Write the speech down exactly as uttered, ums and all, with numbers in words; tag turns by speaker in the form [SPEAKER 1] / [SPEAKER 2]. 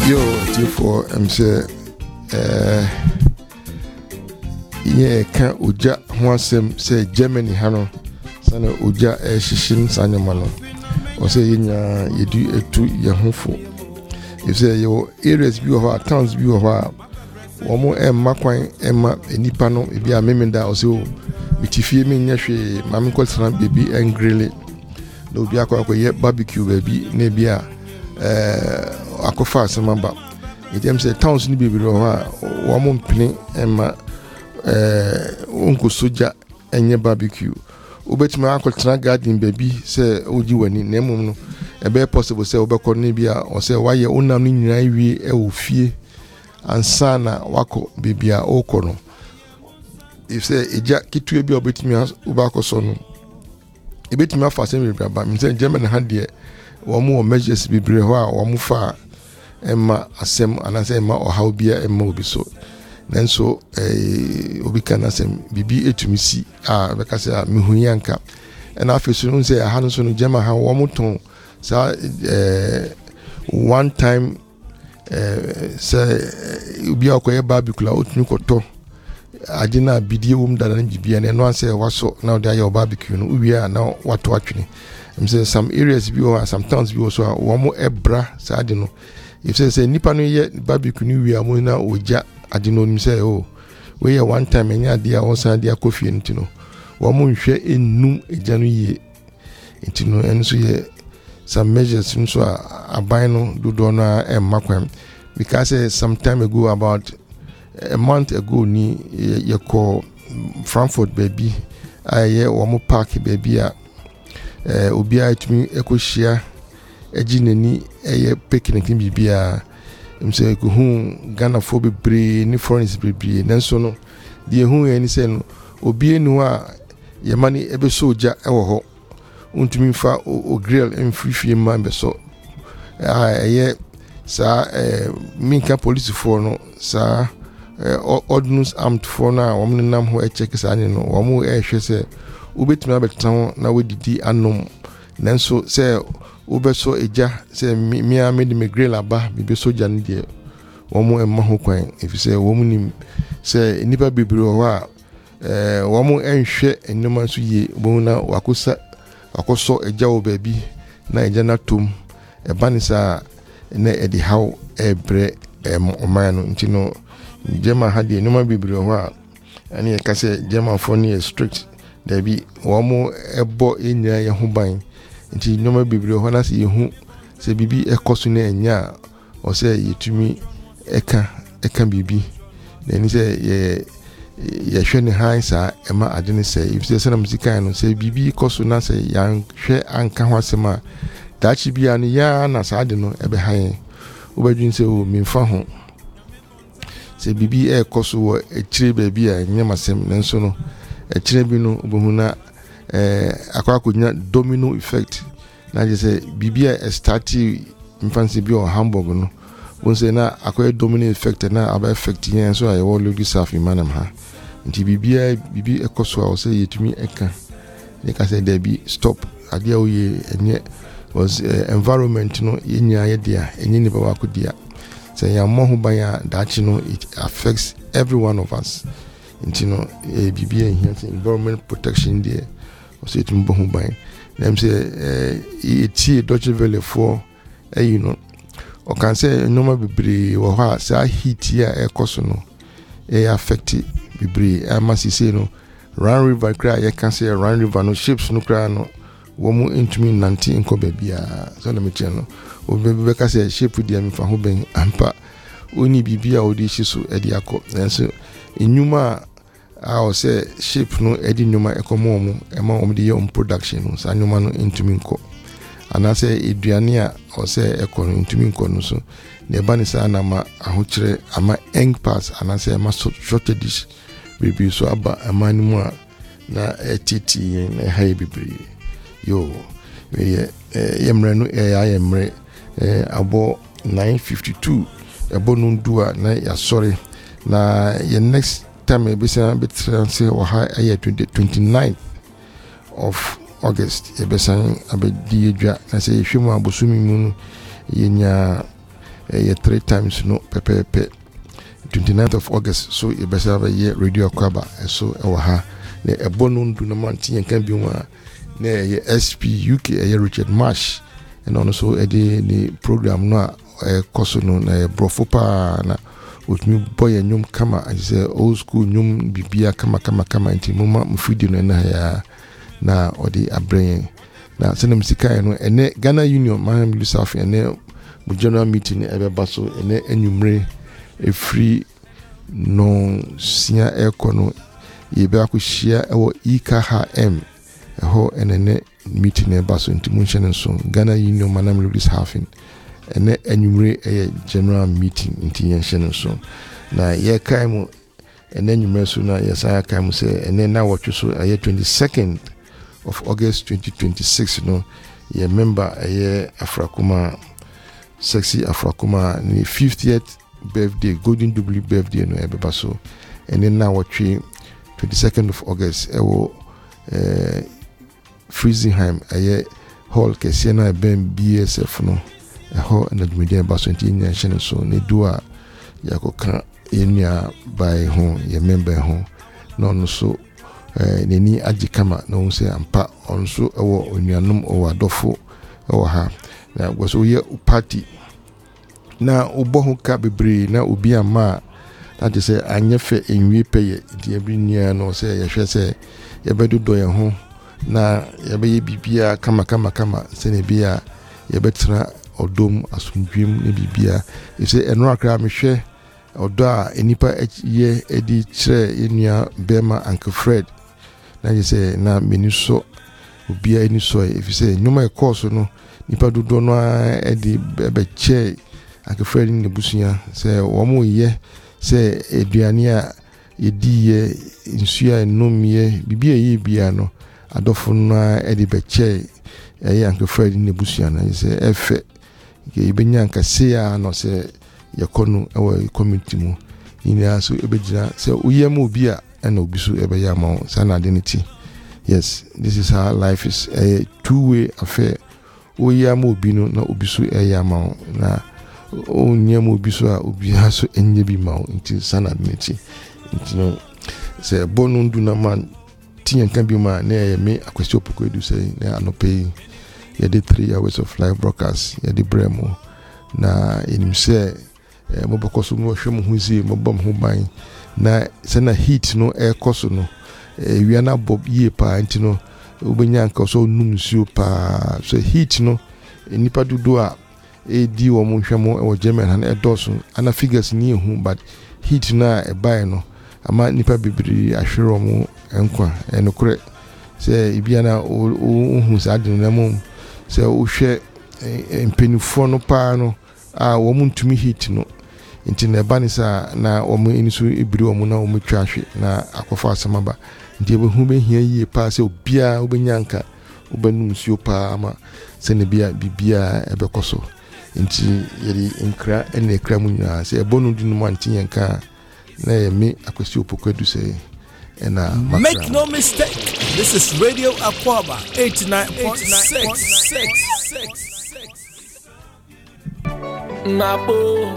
[SPEAKER 1] Yo, therefore, I'm say, uh, yeah, can't uja one say Germany hano, sana uja a shishin sanyamano, or say yinya you do a two year hopeful. If say your areas view of our towns view of our one more Emma Quine, Emma, and Nipano, if you are memenda or so, which if you mean Yashi, Mammy Colson, baby, and grill it. No be akwa yet barbecue baby, nebia, uh, akofa samamba. It am say towns ni baby roha, one more penny, Emma, uh, uncle soja, and your barbecue. Ubet my uncle Tran garden baby, say, oh, you were in Nemo, a bear possible say, Obako nebia, or say, why you own a mini naive, a fear. And sana wako bibia okono. If say eja kitu ebi obetimi ubako sono. Ebetimi afa same bibia me say German had there womu o measures bibre ho a womu fa emma asem anase emma o how bia emma obi so. Nanso eh obi kana asem bibi etumi si a beka say mehuyanka. And after no say ha no so no German ha womu ton sa eh one time eh say ubi akoye barbecue la otumi koto adina bidie wom dada na bibia na no say waso now there your barbecue no uwi a na wato atwene em say some areas bi or some towns bi so wo mo ebra sa ade no if say say nipa no ye barbecue no wi amu na oja ade no nim say oh we one time enya ade a won san ade akofie ntino wo mo nhwe enum eja no ye ntino enso ye some measures nso aban no dodo na emmakwan because uh, some time ago about a month ago ni ye call Frankfurt baby aye wo park baby a eh obi a tumi ekohia eginani eye picnic ni bibia mse ko hu Ghana fo bebre ni foreigners bebre nanso no de hu eni se no obi enu a ye mani ebe soja ewo ho untumi fa o grill emfifie ma be so aye sa eh minka police for no sa eh, ordnance armed for na wo nam ho e check sa ni no wo mo e hwe se ubetumi abetan na wedidi anom nanso se ubeso eja se mi a me de me grill aba bibe soja ni de wo mo emma ho kwan if se wo mo nim se nipa bibiri ho a eh wo mo enhwe enoma so ye bo na wakosa wakoso eja wo baby na eja na tom e banisa na edi how ebre em oman no ntino German had the enoma bibiri ho a ani e ka se German for ni strict there be one more ebo enya ye ho ban nti enoma bibiri ho na se ye hu se bibi ekoso na enya o se yetumi eka eka bibi na ni se ye ye hwe ne hansa ema adene se if se na musika no se bibi koso na se yan hwe anka ho asema dachi bia ne ya na sa ade no ebe han obadwin se o mimfa ho se bibi e koso wo ekire ba bi a nyamasem nanso no ekire bi no obohuna eh akwa akonya domino effect na je se bibi e start mfansi bi o Hamburg no won se na akwa domino effect na aba effect yen so ayo logi safi manam ha nti bibi e bibi e koso a o se yetumi eka ne ka se there be stop ade a o ye enye was uh, environment no yenya ye dia enye ni baba ko dia say ya mo hu ban ya dachi no it affects every one of us nti no e bibia here environment protection there was it mbo hu ban them say e ti Deutsche Welle for eh you know o kan say normal bibiri wo ha say heat ya e koso no e affect bibiri e ma si say no Rhine River cry you can say Rhine River no ships no cry no womu intumi nanti nko bebia so na meche no obebe beka se shape dia mfa ho ben ampa oni bibia odi hyeso edi akọ nanso enyuma a o se shape no edi nyuma ekomo mu ema om de yom production no sa nyuma no intumi nko ana se eduane a o se ekọ no intumi nko no so na eba ni sa na ma ahokyere ama eng pass ana se ma shortage bibi so aba amani mu a na etiti na hai bibiri yo we yemre no e ya yemre abo nine fifty-two abo nundua na ya sorry na ye next time e be say be say o ha aye twenty-ninth of August e be say abedi edwa na say hwemu abosumi mu yenya ɛyɛ three times no pɛpɛɛpɛ twenty-ninth of August so yɛbɛsa bɛyɛ Radio Akwaba ɛso ɛwɔ ha na ɛbɔ no ndu no man tin yɛnka bi mu a na ɛyɛ S P U K ɛyɛ Richard Marsh ɛna ɔno so ɛde ne program no a ɛkɔ so no na ɛbrɔfo paa na otumi bɔ yɛ nnwom kama sɛ old school nnwom bibia kama kama kama nti moma mfidi no ɛna ya na ɔde abrɛn na sɛnam sikae no ɛnɛ Ghana Union Maham Lusaf ɛnɛ mu general meeting ɛbɛba so ɛnɛ anwumre efiri no sia ɛkɔ no yɛbɛ akɔhyia ɛwɔ E K H M ɛhɔ ɛnɛ meeting ɛba so nti mu nhyɛ no so Ghana Union Maham Lusaf ɛnɛ anwumre ɛyɛ general meeting nti yɛnhyɛ no so na yɛkae mu ɛnɛ anwumre so na yɛsan yɛkae mu sɛ ɛnɛ na wɔtwe so ɛyɛ twenty-second of August twenty twenty-six no yɛ member ɛyɛ Afrakuma Sexy Afrakuma ne fiftieth birthday Golden Jubilee birthday no ɛbɛba so ɛnɛ na wɔtwe twenty-second of August ɛwɔ ɛɛ Friesenheim ɛyɛ hall kɛseɛ na ɛbɛn B S F no ɛhɔ na dwumadie ɛba so nti yɛnya hyɛ no so ne du a yɛakɔka yɛnua bae ho yɛ member ho na ɔno so eh, n'ani agye kama na ɔhu sɛ ampa ɔno so ɛwɔ onuanom ɔwɔ adɔfo ɛwɔ ha na wɔ so woyɛ party na wobɔ ho ka bebree na obi ama a na gye sɛ anyɛ fɛ ɛnwie pɛyɛ nti yɛbere nnua no sɛ yɛhwɛ sɛ yɛbɛdodɔ yɛn ho na yɛbɛyɛ biribiaa kama kama kama sɛne bi a yɛbɛtena odom asumdwem ne bibia ɛsɛ ɛno akra mehwɛ ɔdɔ a enipa yɛ edi kyerɛ enua bema Uncle Fred na yɛ sɛ na meni so obia eni so efisɛ nnwuma ɛkɔ so no nipa dodo no a edi bɛkyɛ Uncle Fred ne busua sɛ wɔn yɛ sɛ aduane a yɛdi yɛ nsu a enom yɛ bibia yɛ bia no adɔfo no a edi bɛkyɛ ɛyɛ Uncle Fred ne busua na yɛ sɛ ɛfɛ yɛbɛnya nkase a no sɛ yɛkɔ no ɛwɔ community mu nyinaa so ɛbɛgyina sɛ woyɛ ma obi a ɛna obi so ɛbɛyɛ ama wo saa na ade no ti yes this is how life is a two way affair woyɛ ma obi no na obi so ɛyɛ ama wo na onyɛ ma obi so a obi ha so ɛnyɛ bi ma wo nti saa na ade no ti nti no sɛ bɔ no ndu na man ti yɛnka bi ma na ɛyɛ me Akwasi Opoko Edu sɛ na anɔpɛ yi yɛde three hours of live broadcast yɛde brɛ mu na yɛnim sɛ eh, mobɛkɔ so mo hwɛ mo ho zie mobɔ mo ho ban na sɛ na heat no ɛkɔ so no ewia na bob yie paa nti no wobɛnya nka so num nsuo paa so heat no nipa dodo a edi wɔ mo hwɛ mo ɛwɔ German ha na ɛdɔso ana figures ni ehu but heat na ɛbae no ama nipa bebree ahwere mo ɛnkwa ɛnokorɛ sɛ ebia na ohu saa de no mo sɛ wohwɛ mpenifo no paa no a wɔn ntumi heat no nti na ɛba ne saa na wɔn ani so ebiri wɔn na wɔn twa ahwe na akɔfa asɛm aba nti ebehu behia yie paa sɛ obiara wobɛnya nka wobɛnum nsuo paa ama sɛ ne bia bibia ɛbɛkɔ so nti yɛde nkra ɛna ekra mu nyinaa sɛ ɛbɔ no du no mu ante yɛn ka na yɛ me Akwasi Opoko Edu sɛ ɛna
[SPEAKER 2] make no mistake, this is Radio Akwaba eighty-nine point six. Nabo